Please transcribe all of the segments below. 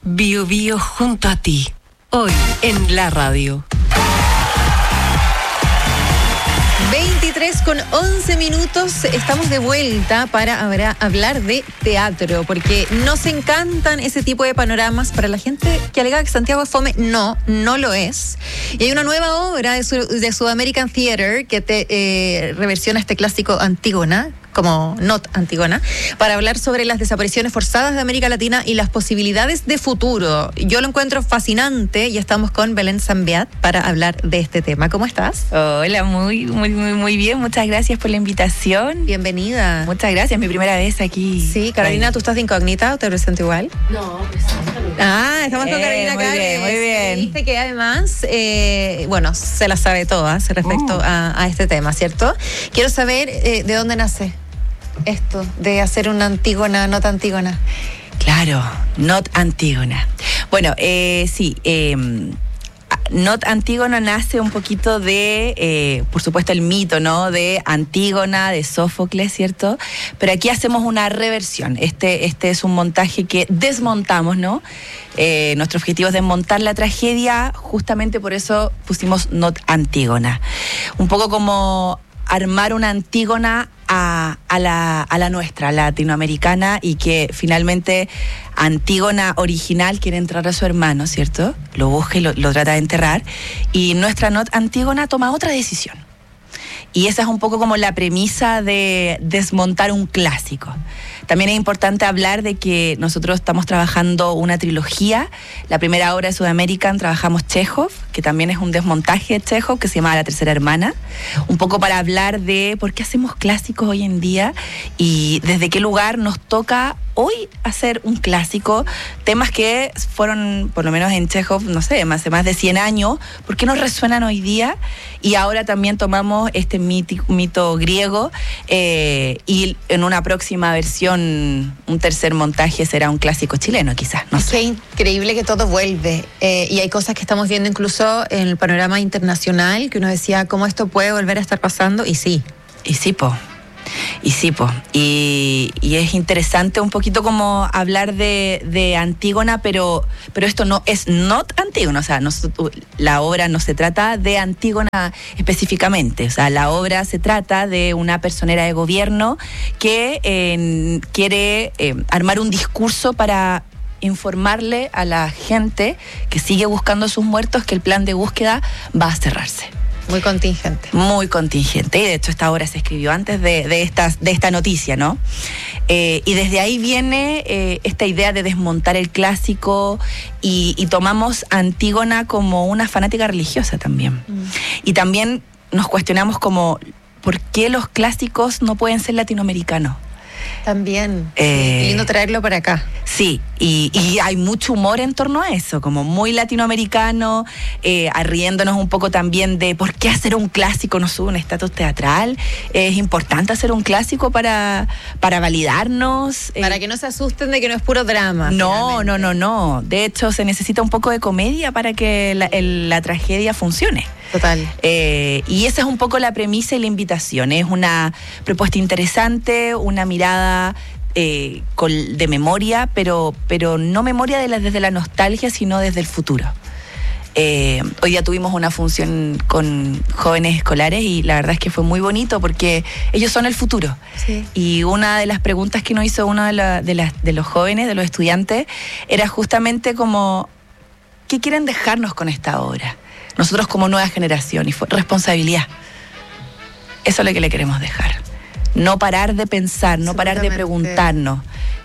Bio Bio junto a ti. Hoy en la radio. 23:11. Estamos de vuelta para hablar de teatro, porque nos encantan ese tipo de panoramas. Para la gente que alega que Santiago es fome, no lo es. Y hay una nueva obra de Sudamerican Theater que reversiona este clásico Antígona, como Not Antígona, para hablar sobre las desapariciones forzadas de América Latina y las posibilidades de futuro. Yo lo encuentro fascinante y estamos con Belén Zambiat para hablar de este tema. ¿Cómo estás? Hola, muy bien. Muchas gracias por la invitación. Bienvenida. Muchas gracias, mi primera vez aquí. Sí, Carolina, ¿tú estás de incógnita o te presento igual? No, preséntame. Estamos con Carolina Cares. Muy bien. Viste que además, se las sabe todas respecto a este tema, ¿cierto? Quiero saber de dónde nace esto de hacer una Antígona, Not Antígona. Claro, Not Antígona. Bueno, sí, Not Antígona nace un poquito de, por supuesto, el mito, ¿no? De Antígona, de Sófocles, ¿cierto? Pero aquí hacemos una reversión. Este es un montaje que desmontamos, ¿no? Nuestro objetivo es desmontar la tragedia, justamente por eso pusimos Not Antígona. Un poco como armar una Antígona a la nuestra, latinoamericana, y que finalmente Antígona original quiere entrar a su hermano, ¿cierto? Lo busca y lo trata de enterrar, y nuestra Not Antígona toma otra decisión. Y esa es un poco como la premisa de desmontar un clásico. También es importante hablar de que nosotros estamos trabajando una trilogía. La primera obra de Sudamerican trabajamos Chekhov, que también es un desmontaje de Chekhov, que se llama La tercera hermana. Un poco para hablar de por qué hacemos clásicos hoy en día y desde qué lugar nos toca hoy hacer un clásico. Temas que fueron, por lo menos en Chekhov, no sé, hace más de 100 años. ¿Por qué nos resuenan hoy día? Y ahora también tomamos este mito griego y en una próxima versión, un tercer montaje será un clásico chileno, quizás. No sé. Qué increíble que todo vuelve. Y hay cosas que estamos viendo incluso en el panorama internacional, que uno decía, ¿cómo esto puede volver a estar pasando? Y sí. Y es interesante un poquito como hablar de Antígona, pero esto no es Not Antígona, o sea, la obra no se trata de Antígona específicamente, o sea, la obra se trata de una personera de gobierno que quiere armar un discurso para informarle a la gente que sigue buscando a sus muertos que el plan de búsqueda va a cerrarse. Muy contingente. Muy contingente. Y de hecho esta obra se escribió antes de esta noticia, ¿no? Y desde ahí viene esta idea de desmontar el clásico y tomamos a Antígona como una fanática religiosa también. Y también nos cuestionamos como ¿por qué los clásicos no pueden ser latinoamericanos? También. Qué lindo traerlo para acá. Sí, y hay mucho humor en torno a eso, como muy latinoamericano, riéndonos un poco también de por qué hacer un clásico no sube un estatus teatral. Es importante hacer un clásico para validarnos. Para que no se asusten de que no es puro drama. No. De hecho, se necesita un poco de comedia para que la tragedia funcione. Total. Y esa es un poco la premisa y la invitación. Es una propuesta interesante, una mirada de memoria, pero no memoria desde la nostalgia, sino desde el futuro. Hoy día tuvimos una función con jóvenes escolares y la verdad es que fue muy bonito porque ellos son el futuro. Sí. Y una de las preguntas que nos hizo uno de los jóvenes, de los estudiantes, era justamente como ¿qué quieren dejarnos con esta obra? Nosotros como nueva generación, y fue responsabilidad. Eso es lo que le queremos dejar. No parar de pensar, no parar de preguntarnos.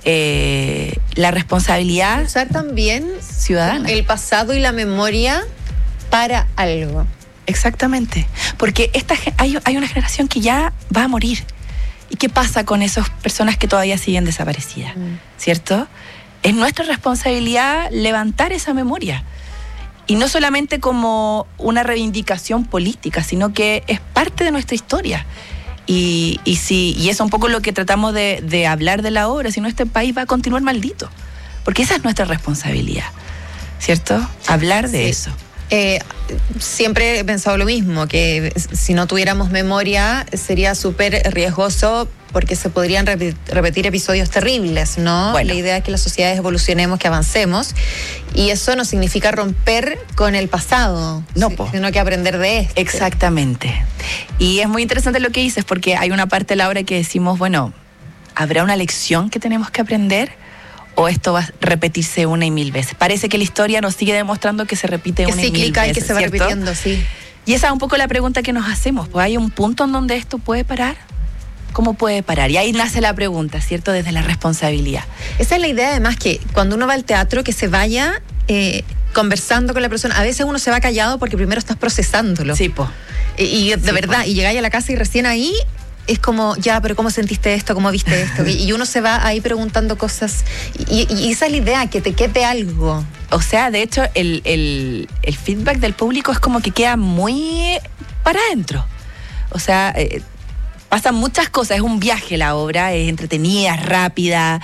La responsabilidad usar también ciudadana. El pasado y la memoria para algo. Exactamente. Porque hay una generación que ya va a morir. ¿Y qué pasa con esas personas que todavía siguen desaparecidas? ¿Cierto? Es nuestra responsabilidad levantar esa memoria. Y no solamente como una reivindicación política, sino que es parte de nuestra historia. Y eso es un poco lo que tratamos de hablar de la obra, si no este país va a continuar maldito. Porque esa es nuestra responsabilidad, ¿cierto? Hablar de eso. Siempre he pensado lo mismo, que si no tuviéramos memoria sería súper riesgoso porque se podrían repetir episodios terribles, ¿no? Bueno. La idea es que las sociedades evolucionemos, que avancemos, y eso no significa romper con el pasado, No, po. sino que aprender de esto. Exactamente. Y es muy interesante lo que dices, porque hay una parte, Laura, que decimos, bueno, ¿habrá una lección que tenemos que aprender? ¿O esto va a repetirse una y mil veces? Parece que la historia nos sigue demostrando que se repite Que una y mil cíclica y veces, que se va ¿cierto? repitiendo, sí. Y esa es un poco la pregunta que nos hacemos. Pues hay un punto en donde esto puede parar. ¿Cómo puede parar? Y ahí nace la pregunta, ¿cierto? Desde la responsabilidad. Esa es la idea, además, que cuando uno va al teatro, que se vaya conversando con la persona. A veces uno se va callado porque primero estás procesándolo. Sí, po. Y de verdad, y llegáis a la casa y recién ahí es como, ya, pero ¿cómo sentiste esto? ¿Cómo viste esto? Y uno se va ahí preguntando cosas. Y esa es la idea, que te quede algo. O sea, de hecho, el feedback del público es como que queda muy para adentro. O sea, pasan muchas cosas. Es un viaje la obra, es entretenida, es rápida.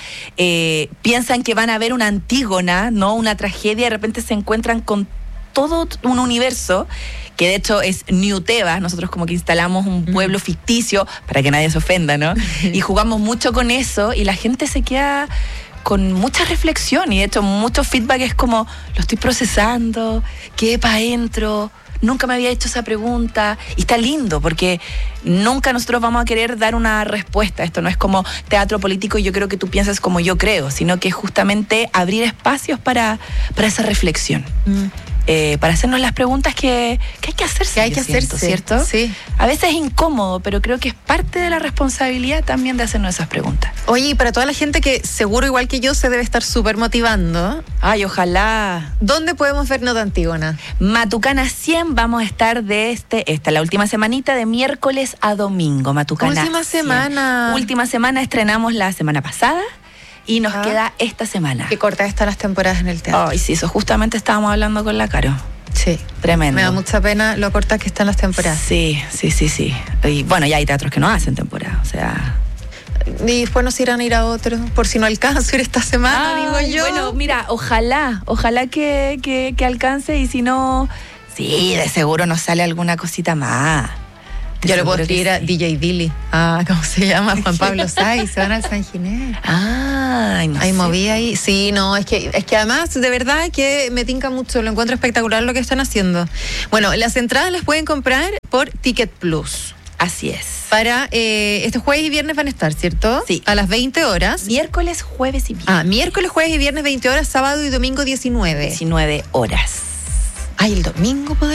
Piensan que van a ver una Antígona, ¿no? Una tragedia, y de repente se encuentran con todo un universo que de hecho es New Tebas. Nosotros como que instalamos un pueblo ficticio para que nadie se ofenda, ¿no? Y jugamos mucho con eso y la gente se queda con mucha reflexión y de hecho mucho feedback es como, lo estoy procesando, quedé para adentro, nunca me había hecho esa pregunta. Y está lindo porque nunca nosotros vamos a querer dar una respuesta. Esto no es como teatro político y yo creo que tú piensas como yo creo, sino que es justamente abrir espacios para esa reflexión. Para hacernos las preguntas que hay que hacerse. Que hay que yo siento, hacerse, ¿cierto? sí. A veces es incómodo, pero creo que es parte de la responsabilidad también de hacernos esas preguntas. Oye, y para toda la gente que seguro igual que yo se debe estar súper motivando, Ay, ojalá. ¿dónde podemos ver Nota Antígona? Matucana 100, vamos a estar de esta la última semanita de miércoles a domingo. Matucana Última 100. semana. Última semana, estrenamos la semana pasada y nos Ah. queda esta semana. Qué cortas están las temporadas en el teatro. Ay, sí, eso justamente estábamos hablando con la Caro. Sí. Tremendo. Me da mucha pena lo cortas que están las temporadas. Sí. Y bueno, ya hay teatros que no hacen temporada, o sea... Y después nos irán a ir a otro, por si no alcanzo ir esta semana, Ay, digo yo. Bueno, mira, ojalá que alcance y si no, sí, de seguro nos sale alguna cosita más. De Yo le puedo seguro que escribir a sí. DJ Billy. ¿Cómo se llama? Juan Pablo Saiz, se van al San Ginés. Ay, no Ahí sé. moví ahí. Sí, no, es que además, de verdad que me tinca mucho, lo encuentro espectacular lo que están haciendo. Bueno, las entradas las pueden comprar por Ticket Plus. Así es. Para este jueves y viernes van a estar, ¿cierto? Sí. A las 20 horas. Miércoles, jueves y viernes. Miércoles, jueves y viernes 20 horas, sábado y domingo 19. 19 horas. Ay, el domingo